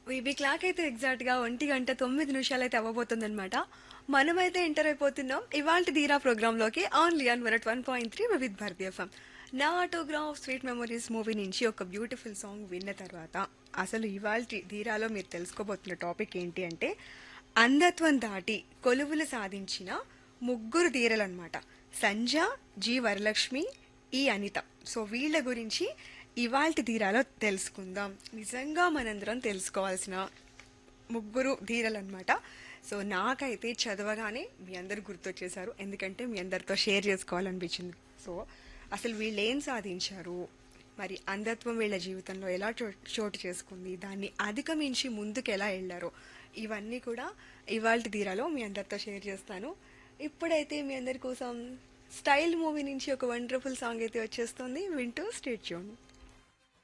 VB clock అయితే exact గా 1:09 అయితే అవ్వబోతుందన్నమాట. మనమైతే ఎంటర్ అయిపోతున్నాం ఇవాల్టి ధీరా ప్రోగ్రామ్ లోకి only on 101.3 Vividh Bharati FM. నా ఆటోగ్రాఫ్ స్వీట్ మెమరీస్ మూవీ నుంచి ఒక బ్యూటిఫుల్ సాంగ్ విన్న తర్వాత అసలు ఇవాల్టి ధీరాలో మీరు తెలుసుకోబోతున్న టాపిక్ ఏంటి అంటే అంధత్వం దాటి కొలువులు సాధించిన ముగ్గురు ధీరలన్నమాట. సంజ, జి వరలక్ష్మి, ఈ అనిత. సో వీళ్ళ గురించి ఇవాల్టి ధీరాలో తెలుసుకుందాం. నిజంగా మనందరం తెలుసుకోవాల్సిన ముగ్గురు ధీరలన్నమాట. సో నాకైతే చదవగానే మీ అందరు గుర్తొచ్చేశారు, ఎందుకంటే మీ అందరితో షేర్ చేసుకోవాలనిపించింది. సో అసలు వీళ్ళు ఏం సాధించారు, మరి అంధత్వం వీళ్ళ జీవితంలో ఎలా చోటు చేసుకుంది, దాన్ని అధిగమించి ముందుకు ఎలా వెళ్ళారో, ఇవన్నీ కూడా ఇవాల్టి ధీరాలో మీ అందరితో షేర్ చేస్తాను. ఇప్పుడైతే మీ అందరి కోసం స్టైల్ మూవీ నుంచి ఒక వండర్ఫుల్ సాంగ్ అయితే వచ్చేస్తుంది, వింటూ స్టే ట్యూన్.